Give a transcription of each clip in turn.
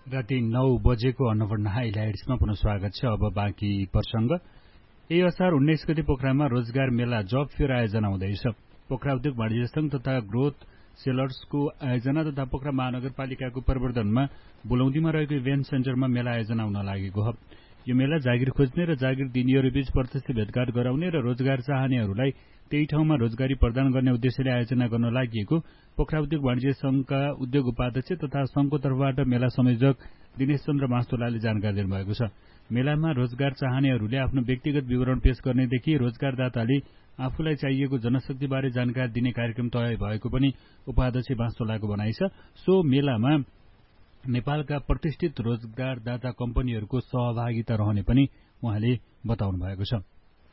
राति 9 बजेको अन्नपूर्ण हाइलाइट्समा पुनः स्वागत छ। अब बाँकी प्रसंग। यही असार 19 गते पोखरामा रोजगार मेला जब फेयर आयोजना हुँदैछ। पोखरा उद्योग वाणिज्य संघ तथा ग्रोथ सेलर्सको आयोजना तथा पोखरा महानगरपालिकाको प्रवर्धनमा बुलौदीमा रहेको इभेन्ट सेन्टरमा मेला आयोजना हुन लागेको हो। यो मेला जागिर खोज्ने र जागिर दिनेहरूबीच प्रत्यक्ष भेटघाट गराउने र रोजगार चाहनेहरूलाई त्यही ठाउँमा रोजगारी प्रदान गर्ने उद्देश्यले आयोजना गर्न लागि पोखरा उद्योग वाणिज्य संघका उद्योग उपाध्यक्ष तथा संघको तर्फबाट मेला संयोजक दिनेश चन्द्र मास्तोलाले जानकारी दिनुभएको छ। मेलामा रोजगार चाहनेहरूले आफ्नो व्यक्तिगत विवरण पेश गर्नेदेखि रोजगारदाताले आफूलाई चाहिएको जनशक्तिबारे जानकारी दिने कार्यक्रम तय भएको पनि उपाध्यक्ष मास्तोलाको भनाइ छ। सो मेलामा नेपालका प्रतिष्ठित रोजगारदाता कम्पनीहरूको सहभागिता रहने पनि उहाँले बताउनु भएको छ।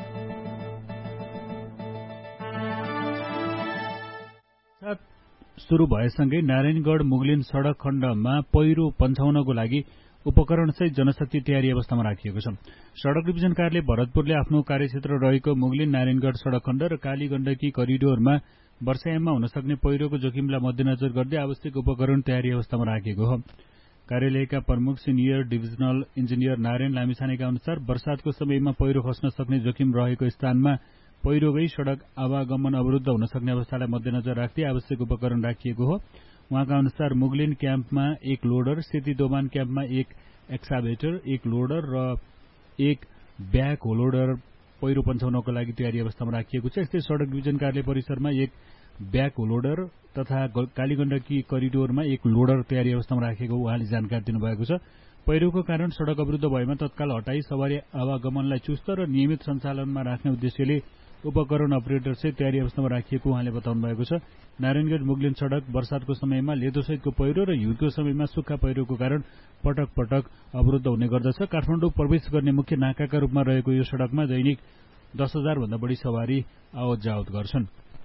सुरु भएसँगै नारायणगढ मुगलिन सड़क खण्डमा पहिरो पन्छाउनको लागि उपकरणसहित जनशक्ति तयारी अवस्थामा राखिएको छ। सड़क डिभिजन कार्यालय भरतपुरले आफ्नो कार्यक्षेत्र रहेको मुगलिन नारायणगढ सड़क खण्ड र काली गण्डकी करिडोरमा वर्षायाममा हुन सक्ने पहिरोको जोखिमलाई मध्यनजर गर्दै आवश्यक उपकरण तयारी अवस्थामा राखेको हो। कार्यालयका प्रमुख सिनियर डिभिजनल इन्जिनियर नारायण लामिछानेका अनुसार वर्षातको समयमा पहिरो खस्न सक्ने जोखिम रहेको स्थानमा पहिरो गई सड़क आवागमन अवरुद्ध हुन सक्ने अवस्थालाई मध्यनजर राख्दै आवश्यक उपकरण राखिएको हो। उहाँका अनुसार मुगलिन क्याम्पमा एक लोडर, सेती दोमान क्याम्पमा एक एक्साभेटर, एक लोडर र एक ब्याक होलोडर पहिरो पन्छाउनको लागि तयारी अवस्थामा राखिएको छ। यस्तै सड़क डिभिजन कार्यालय परिसरमा एक ब्याक होलोडर तथा कालीगण्डकी करिडोरमा एक लोडर तयारी अवस्थामा राखेको उहाँले जानकारी दिनुभएको छ। पहिरोको कारण सड़क अवरुद्ध भएमा तत्काल हटाई सवारी आवागमनलाई चुस्त र नियमित सञ्चालनमा राख्ने उद्देश्यले उपकरण अपरेटर चाहिँ तयारी अवस्थामा राखिएको उहाँले बताउनु भएको छ। नारायणगढ मुगलिन सड़क वर्षातको समयमा लेदोसहितको पहिरो र हिउँदको समयमा सुक्खा पहिरोको कारण पटक पटक अवरुद्ध हुने गर्दछ। काठमाडौँ प्रवेश गर्ने मुख्य नाकाका रूपमा रहेको यो सड़कमा दैनिक 10,000 भन्दा बढी सवारी आवत जावत गर्छन्।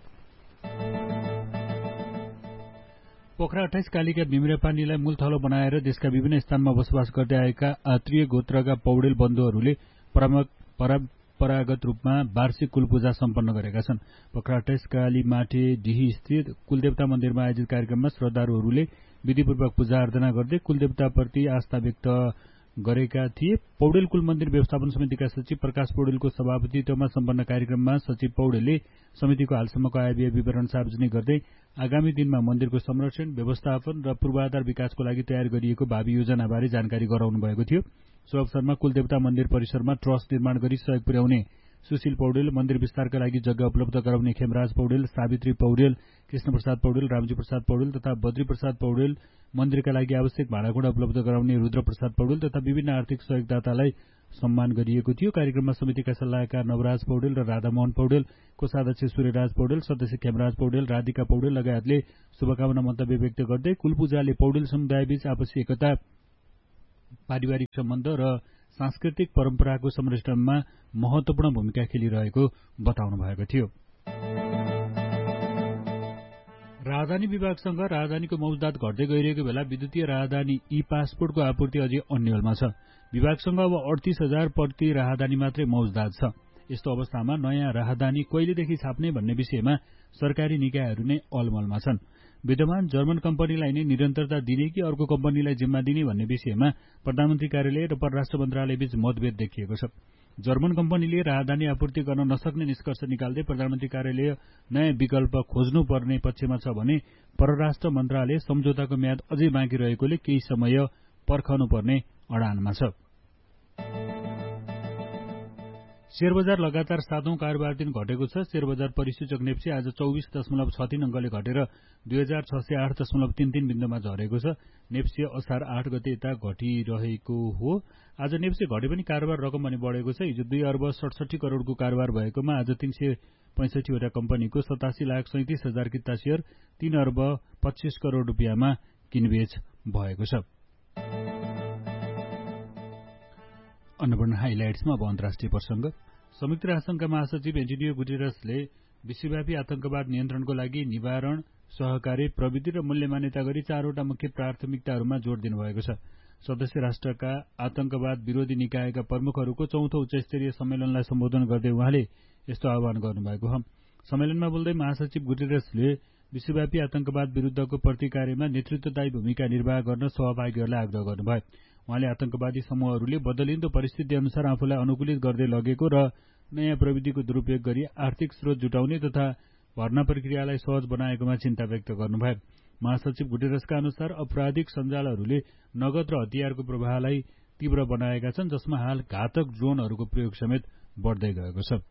पोखरा 28 कालिका बिम्रेपानीलाई मूल थलो बनाएर देशका विभिन्न स्थानमा बसोबास गर्दै आएका आत्रीय गोत्रका पौडेल बन्धुहरूले परम्परागत रूपमा वार्षिक कुलपूजा सम्पन्न गरेका छन्। पोखरा 28 काली माटे डिही स्थित कुलदेवता मन्दिरमा आयोजित कार्यक्रममा श्रद्धालुहरूले विधिपूर्वक पूजा अर्चना गर्दै कुलदेवताप्रति आस्था व्यक्त गरेका थिए। पौडेल कुल मन्दिर व्यवस्थापन समितिका सचिव प्रकाश पौडेलको सभापतित्वमा सम्पन्न कार्यक्रममा सचिव पौडेलले समितिको हालसम्मको आय विवरण सार्वजनिक गर्दै आगामी दिनमा मन्दिरको संरक्षण, व्यवस्थापन र पूर्वाधार विकासको लागि तयार गरिएको भावी योजनाबारे जानकारी गराउनु भएको थियो। सो अवसरमा कुलदेवता मन्दिर परिसरमा ट्रस्ट निर्माण गरी सहयोग पुर्याउने सुशील पौडेल, मन्दिर विस्तारका लागि जग्गा उपलब्ध गराउने खेमराज पौडेल, सावित्री पौडेल, कृष्णप्रसाद पौडेल, रामजी प्रसाद पौडेल तथा बद्री प्रसाद पौडेल, मन्दिरका लागि आवश्यक भाँडाकुँडा उपलब्ध गराउने रुद्र प्रसाद पौडेल तथा विभिन्न आर्थिक सहयोगदातालाई सम्मान गरिएको थियो। कार्यक्रममा समितिका सल्लाहकार नवराज पौडेल र राधामोहन पौडेल, कोषाध्यक्ष सूर्यराज पौडेल, सदस्य खेमराज पौडेल, राधिका पौडेल लगायतले शुभकामना मन्तव्य व्यक्त गर्दै कुलपूजाले पौडेल समुदायबीच आपसी एकता, पारिवारिक सम्बन्ध र सांस्कृतिक परम्पराको संरक्षणमा महत्वपूर्ण भूमिका खेलिरहेको बताउनु भएको थियो। राजधानी विभागसँग राजधानीको मौजदात घट्दै गइरहेको बेला विद्युतीय राजधानी ई पासपोर्टको आपूर्ति अझै अन्यलमा छ। विभागसँग अब 38,000 प्रति राजधानी मात्रै मौजदात छ। यस्तो अवस्थामा नयाँ राजधानी कहिलेदेखि छाप्ने भन्ने विषयमा सरकारी निकायहरू नै अलमलमा छन्। विद्यमान जर्मन कम्पनीलाई नै निरन्तरता दिने कि अर्को कम्पनीलाई जिम्मा दिने भन्ने विषयमा प्रधानमन्त्री कार्यालय र परराष्ट्र मन्त्रालयबीच मतभेद देखिएको छ। जर्मन कम्पनीले राजधानी आपूर्ति गर्न नसक्ने निष्कर्ष निकाल्दै प्रधानमन्त्री कार्यालय नयाँ विकल्प खोज्नुपर्ने पक्षमा छ भने परराष्ट्र मन्त्रालय सम्झौताको म्याद अझै बाँकी रहेकोले केही समय पर्खनुपर्ने अडानमा छ। शेयर बजार लगातार 7औं कारोबार दिन घटेको छ। शेयर बजार परिसूचक नेप्से आज 24.63 अंकले घटेर 2608.33 बिन्दुमा झरेको छ। नेप्से असार 8 गते यता घटिरहेको हो। आज नेप्से घटे पनि कारोबार रकम भने बढेको छ। हिजो 2 अर्ब 67 करोड़को कारोबार भएकोमा आज 365 वटा कम्पनीको 87,37,000 किता शेयर 3 अर्ब 25 करोड़ रुपियाँमा किनबेच भएको छ। अन्नपूर्ण हाइलाइट्समा अब अन्तर्राष्ट्रिय प्रसंग। संयुक्त राष्ट्रसंघका महासचिव एन्टोनियो गुटेरसले विश्वव्यापी आतंकवाद नियन्त्रणको लागि निवारण, सहकारी, प्रविधि र मूल्य मान्यता गरी 4वटा मुख्य प्राथमिकताहरूमा जोड़ दिनुभएको छ। सदस्य राष्ट्रका आतंकवाद विरोधी निकायका प्रमुखहरूको 4औं उच्चस्तरीय सम्मेलनलाई सम्बोधन गर्दै उहाँले यस्तो आह्वान गर्नुभएको हो। सम्मेलनमा बोल्दै महासचिव गुटेरसले विश्वव्यापी आतंकवाद विरुद्धको प्रतिकार्यमा नेतृत्वदायी भूमिका निर्वाह गर्न सहभागीहरूलाई आग्रह गर्नुभयो। उहाँले आतंकवादी समूहहरूले बदलिँदो परिस्थिति अनुसार आफूलाई अनुकूलित गर्दै लगेको र नयाँ प्रविधिको दुरूपयोग गरी आर्थिक स्रोत जुटाउने तथा भर्ना प्रक्रियालाई सहज बनाएकोमा चिन्ता व्यक्त गर्नुभयो। महासचिव गुटेरसका अनुसार आपराधिक सञ्जालहरूले नगद र हतियारको प्रवाहलाई तीव्र बनाएका छन्, जसमा हाल घातक ड्रोनहरूको प्रयोग समेत बढ्दै गएको छ।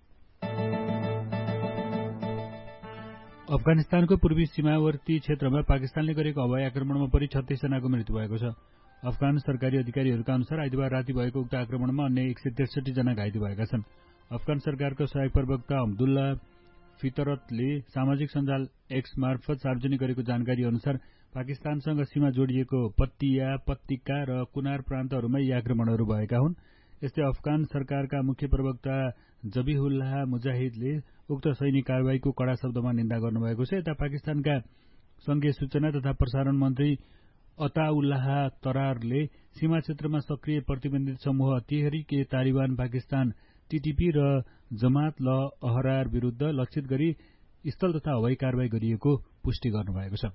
अफगानिस्तानको पूर्वी सीमावर्ती क्षेत्रमा पाकिस्तानले गरेको हवाई आक्रमणमा परि 36 जनाको मृत्यु भएको छ। अफगान सरकारी अधिकारीहरूका अनुसार आइतबार राति भएको उक्त आक्रमणमा अन्य 163 जना घाइते भएका छन्। अफगान सरकारको सहायक प्रवक्ता अब्दुल्ला फितरतले सामाजिक सञ्जाल एक्स मार्फत सार्वजनिक गरेको जानकारी अनुसार पाकिस्तानसँग सीमा जोडिएको पत्तिया, पत्तिका र कुनार प्रान्तहरूमा यी आक्रमणहरू भएका हुन्। यस्तै अफगान सरकारका मुख्य प्रवक्ता जबिहुल्लाह मुजाहिदले उक्त सैनिक कारवाहीको कड़ा शब्दमा निन्दा गर्नुभएको छ। यता पाकिस्तानका संघीय सूचना तथा प्रसारण मन्त्री अताउल्लाह तरारले सीमा क्षेत्रमा सक्रिय प्रतिबन्धित समूह तेहरिक ए तालिबान पाकिस्तान टीटीपी र जमात ल अहरार विरुद्ध लक्षित गरी स्थल तथा हवाई कारवाही गरिएको पुष्टि गर्नुभएको छ।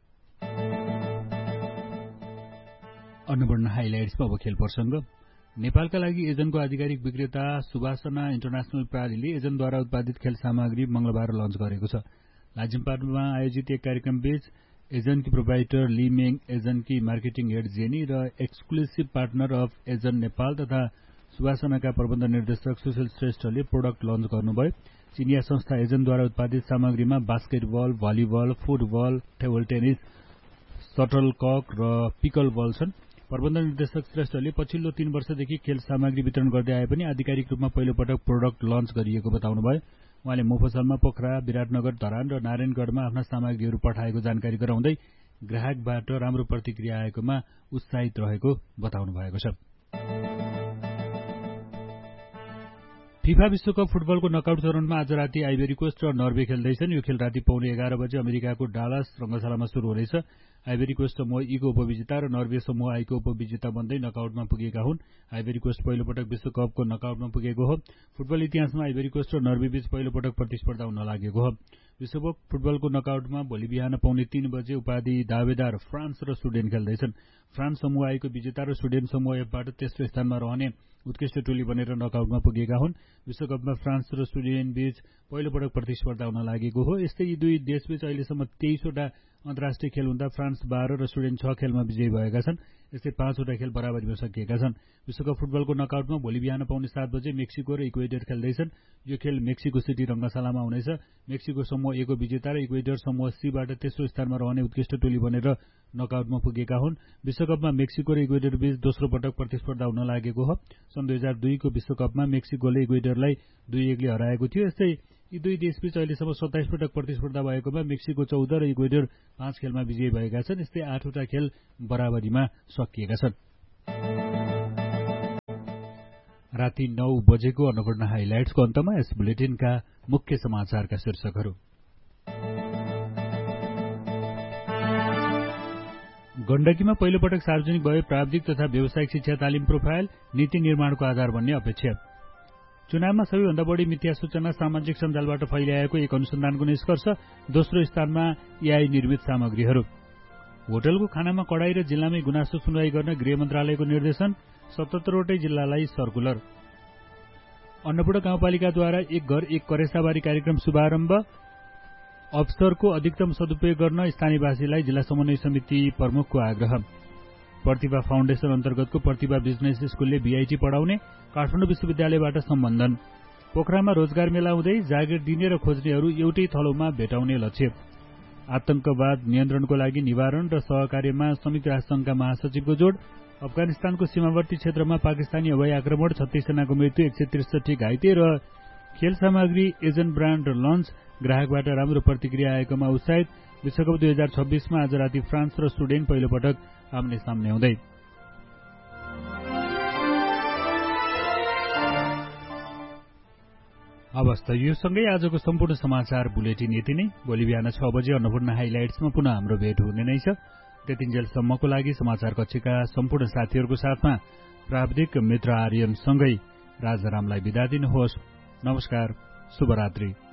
अन्नपूर्ण हाइलाइट्समा अब खेल प्रसंग। नेपालका लागि एजन्टको आधिकारिक विक्रेता सुवासना इन्टरनेशनल प्रालीले एजन्टद्वारा उत्पादित खेल सामग्री मंगलबार लन्च गरेको छ। लाजिमपाटमा आयोजित एक कार्यक्रमबीच एजन्टकी प्रोप्राइटर लिमेङ, एजन्टकी मार्केटिङ हेड जेनी र exclusive partner of agent Nepal तथा सुवासनाका प्रबन्ध निर्देशक सुशील श्रेष्ठले प्रोडक्ट लन्च गर्नुभयो। चिनिया संस्था एजन्टद्वारा उत्पादित सामग्रीमा basketball, volleyball, football, table tennis, सटलकक र पिकल बल छन्। प्रबन्ध निर्देशक श्रेष्ठले पछिल्लो 3 वर्षदेखि खेल सामग्री वितरण गर्दै आए पनि आधिकारिक रूपमा पहिलो पटक प्रोडक्ट लन्च गरिएको बताउनुभयो। उहाँले मोफसलमा पोखरा, विराटनगर, धरान र नारायणगढमा आफ्ना सामग्रीहरू पठाएको जानकारी गराउँदै ग्राहकबाट राम्रो प्रतिक्रिया आएकोमा उत्साहित रहेको बताउनु भएको छ। फिफा विश्वकप फुटबलको नकआउट चरणमा आज राति आइभेरी कोस्ट र नर्वे खेल्दैछन्। यो खेल राति पौने 11 बजे अमेरिकाको डालस रंगशालामा शुरू हुनेछ। आइभेरी कोस्ट समूह ई को उपविजेता र नर्वे समूह आई को उपविजेता बन्दै नकआउटमा पुगेका हुन्। आइभेरी कोस्ट पहिलोपटक विश्वकपको नकआउटमा पुगेको हो। फुटबल इतिहासमा आइभेरी कोस्ट र नर्वे बीच पहिलोपटक प्रतिस्पर्धा हुन लागेको हो। विश्वकप फुटबलको नकआउटमा भोलि बिहान पौने 3 बजे उपाधि दावेदार फ्रान्स र स्विडेन खेल्दैछन्। फ्रान्स समूह आई को विजेता र स्विडेन समूह एफबाट तेस्रो स्थानमा रहने उत्कृष्ट टोली बनेर नकआउटमा पुगेका हुन्। विश्वकपमा फ्रान्स र स्विडेन बीच पहिलोपटक प्रतिस्पर्धा हुन लागेको हो। यस्तै यी दुई देशबीच अहिलेसम्म 23 वटा अन्तर्राष्ट्रिय खेल हुँदा फ्रान्स 12 र स्विडेन 6 खेलमा विजयी भएका छन्। यस्तै 5 वटा खेल बराबरीमा सकिएका छन्। विश्वकप फुटबलको नकआउटमा भोलि बिहान पौने 7 बजे मेक्सिको र इक्वेडर खेल्दैछन्। यो खेल मेक्सिको सिटी रंगशालामा हुनेछ। मेक्सिको समूह ए को विजेता र इक्वेडर समूह सीबाट तेस्रो स्थानमा रहने उत्कृष्ट टोली बनेर नकआउटमा पुगेका हुन्। विश्वकपमा मेक्सिको र इक्वेडर बीच दोस्रो पटक प्रतिस्पर्धा हुन लागेको हो। सन् 2002 को विश्वकपमा मेक्सिकोले इक्वेडरलाई 2-1 ले हराएको थियो। यस्तै यी दुई देशबीच अहिलेसम्म 27 पटक प्रतिस्पर्धा भएकोमा मेक्सिको 14 र इक्वेडर 5 खेलमा विजयी भएका छन्। यस्तै 8 वटा खेल बराबरीमा सकिएका छन्। राति 9 बजेको अन्नपूर्ण हाइलाइट्सको अन्तमा यस बुलेटिनका मुख्य समाचारका शीर्षकहरू। गण्डकीमा पहिलोपटक सार्वजनिक भए प्राविधिक तथा व्यावसायिक शिक्षा तालिम प्रोफाइल, नीति निर्माणको आधार बन्ने अपेक्षा। चुनावमा सबैभन्दा बढी मिथ्या सूचना सामाजिक सञ्जालबाट फैलाएको एक अनुसन्धानको निष्कर्ष। दोस्रो स्थानमा एआई निर्मित सामग्रीहरू। होटलको खानामा कडाई र जिल्लामै गुनासो सुनवाई गर्न गृह मन्त्रालयको निर्देशन। 77 वटै जिल्लालाई सर्कुलर। अन्नपूर्ण गाउँपालिकाद्वारा एक घर एक करेसाबारी कार्यक्रम शुभारम्भ। अवसरको अधिकतम सदुपयोग गर्न स्थानीयवासीलाई जिल्ला समन्वय समिति प्रमुखको आग्रह। प्रतिभा फाउन्डेशन अन्तर्गतको प्रतिभा बिजनेस स्कूलले बीआईटी पढाउने। काठमाडौँ विश्वविद्यालयबाट सम्बन्धन। पोखरामा रोजगार मेला हुँदै जागिर दिने र खोज्नेहरू एउटै थलोमा भेटाउने लक्ष्य। आतंकवाद नियन्त्रणको लागि निवारण र सहकार्यमा संयुक्त राष्ट्रसङ्घका महासचिवको जोड। अफगानिस्तानको सीमावर्ती क्षेत्रमा पाकिस्तानी हवाई आक्रमण, 36 जनाको मृत्यु, 163 घाइते र खेल सामग्री एजन्ट ब्रान्ड लन्च। ग्राहकबाट राम्रो प्रतिक्रिया आएकोमा उत्साहित। विश्वकप 2026 मा आज राति फ्रान्स र स्विडेन पहिलोपटक आम्ने सामने हुँदै। अवस्था यो सँगै आजको सम्पूर्ण समाचार बुलेटिन यति नै। भोलि बिहान 6 बजे अन्नपूर्ण हाइलाइट्समा पुनः हाम्रो भेट हुने नै छ। त्यतिन्जेलसम्मको लागि समाचार कक्षका सम्पूर्ण साथीहरूको साथमा प्राविधिक मित्र आर्यनसँगै राजारामलाई बिदा दिनुहोस्। नमस्कार, शुभरात्रि।